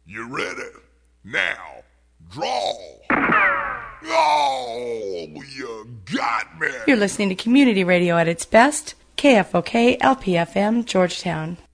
You ready? Now, draw. Oh, you got me. You're listening to Community Radio at its best. KFOK LPFM, Georgetown.